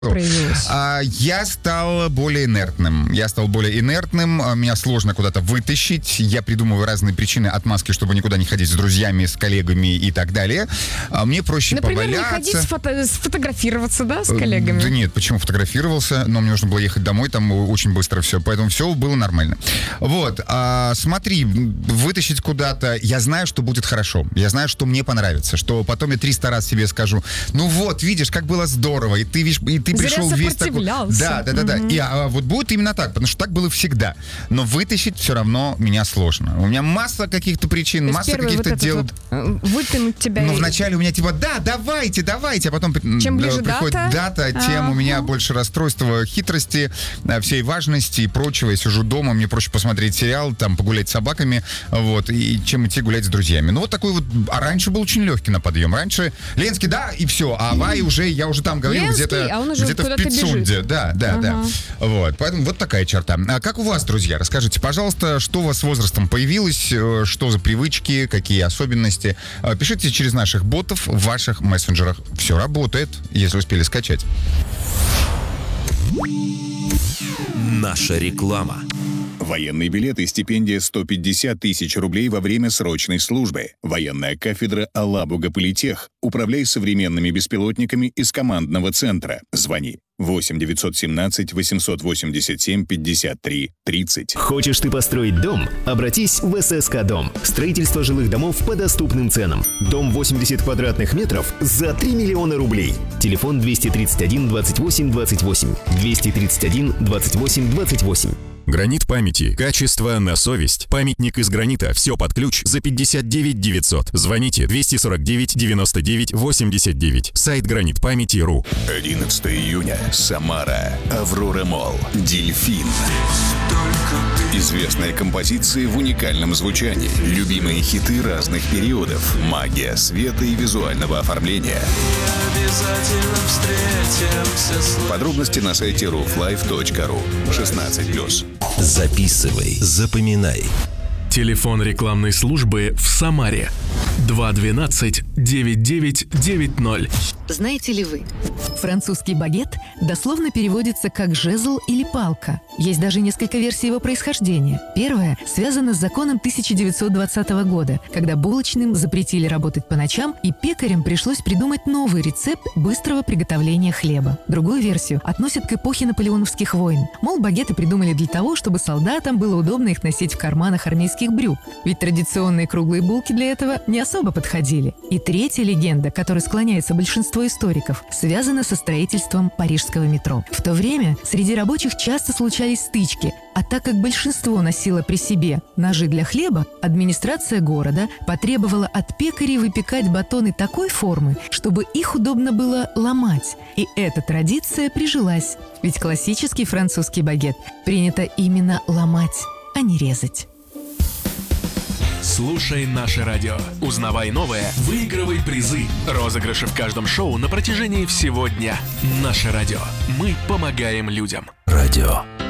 проявилось? Я стал более инертным. Меня сложно куда-то вытащить. Я придумываю разные причины отмазки, чтобы никуда не ходить с друзьями, с коллегами и так далее. Мне проще поваляться. Например, не ходить сфотографироваться, да, с коллегами? Да нет, почему фотографировался? Но мне нужно было ехать домой, там очень быстро все. Поэтому все было нормально. Вот. Смотри, вытащить куда-то. Я знаю, что будет хорошо. Я знаю, что мне понравится. Что потом я 300 раз себе скажу: ну вот, видишь, как было здорово. И ты, видишь, и ты пришел весь такой. Да. И вот будет именно так, потому что так было всегда. Но вытащить все равно меня сложно. У меня масса каких-то причин, масса каких-то дел. Вытянуть тебя. Ну, вначале у меня типа, давайте, а потом приходит дата, тем у меня больше расстройства, хитрости, всей важности и прочего. Я сижу дома, мне проще посмотреть сериал, там погулять с собаками, вот, и чем идти гулять с друзьями. Ну, вот такой вот. А раньше был очень легкий на подъем. Раньше Ленский, да, и все. А Авай я уже там говорил, где-то в Пицунде. Да. Вот, поэтому вот такая черта. А как у вас, друзья? Расскажите, пожалуйста, что у вас с возрастом появилось, что за привычки, какие особенности? Пишите через наших ботов в ваших мессенджерах. Все работает, если успели скачать. Наша реклама. Военный билет и стипендия 150 тысяч рублей во время срочной службы. Военная кафедра Алабуга-Политех. Управляй современными беспилотниками из командного центра. Звони 8 917 887 53 30. Хочешь ты построить дом? Обратись в ССК Дом. Строительство жилых домов по доступным ценам. Дом 80 квадратных метров за 3 миллиона рублей. Телефон 231 28 28. 231 28 28. Гранит памяти. Качество на совесть. Памятник из гранита. Все под ключ за 59 900. Звоните 249 99 89. Сайт гранитпамяти.ру. 11 июня. Самара. Аврора Молл. Дельфин. Известные композиции в уникальном звучании. Любимые хиты разных периодов. Магия света и визуального оформления. Подробности на сайте rooflife.ru. 16+. Записывай, запоминай. Телефон рекламной службы в Самаре 212-9990. Знаете ли вы? Французский багет дословно переводится как «жезл» или «палка». Есть даже несколько версий его происхождения. Первая связана с законом 1920 года, когда булочным запретили работать по ночам, и пекарям пришлось придумать новый рецепт быстрого приготовления хлеба. Другую версию относят к эпохе наполеоновских войн. Мол, багеты придумали для того, чтобы солдатам было удобно их носить в карманах армейских брюк, ведь традиционные круглые булки для этого не особо подходили. И третья легенда, к которой склоняется большинство историков, связана со строительством парижского метро. В то время среди рабочих часто случались стычки, а так как большинство носило при себе ножи для хлеба, администрация города потребовала от пекарей выпекать батоны такой формы, чтобы их удобно было ломать. И эта традиция прижилась, ведь классический французский багет принято именно ломать, а не резать. Слушай наше радио. Узнавай новое, выигрывай призы. Розыгрыши в каждом шоу на протяжении всего дня. Наше радио. Мы помогаем людям. Радио